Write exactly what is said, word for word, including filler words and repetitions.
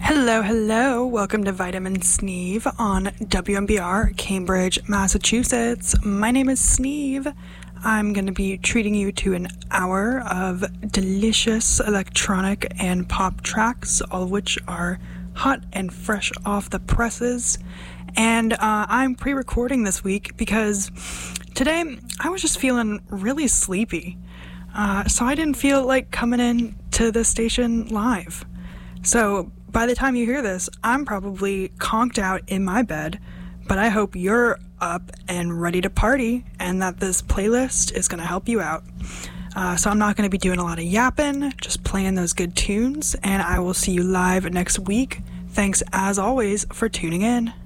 Hello, hello. Welcome to Vitamin Sneeve on W M B R, Cambridge, Massachusetts. My name is Sneeve. I'm going to be treating you to an hour of delicious electronic and pop tracks, all of which are hot and fresh off the presses. And uh, I'm pre-recording this week because today I was just feeling really sleepy. Uh, so I didn't feel like coming in to the station live. So by the time you hear this, I'm probably conked out in my bed, but I hope you're up and ready to party and that this playlist is going to help you out. Uh, so I'm not going to be doing a lot of yapping, just playing those good tunes, and I will see you live next week. Thanks as always for tuning in.